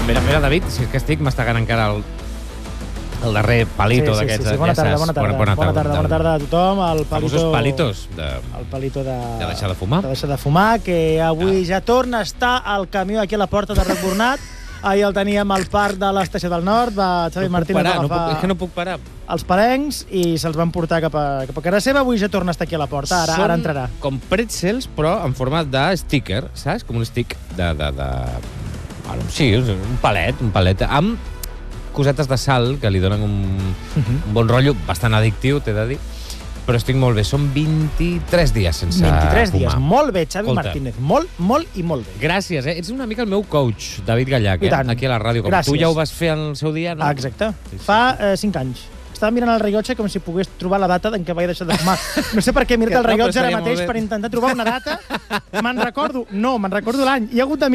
Mira, David, si és que estic mastegant encara el darrer palito d'aquests. Sí. Bona tarda a tothom. Famosos palitos el palito de deixar de fumar. De deixar de fumar, que avui ja torna a estar al camió aquí a la porta de Rockbornat. Ahir el teníem al parc de l'Estació del Nord. Xavi Martínez va agafar és que no puc parar. Els parencs i se'ls van portar cap a casa seva. Avui ja torna a estar aquí a la porta. Ara entrarà. Com pretzels, però en format de sticker, saps? Com un stick sí, un palet amb cosetes de sal que li donen un bon rotllo, bastant addictiu, t'he de dir, però estic molt bé. Són 23 dies sense 23 fumar. Dies, molt bé, Xavi Martínez. Molt i molt bé. Gràcies, Ets una mica el meu coach, David Gallac, aquí a la ràdio. Com tu ja ho vas fer al seu dia, no? Exacte. Fa 5 anys. Estava mirant el rellotge com si pogués trobar la data en què vaig deixar de fumar. No sé per què he mirat el rellotge ara mateix per intentar trobar una data. Me'n recordo l'any. Hi ha hagut de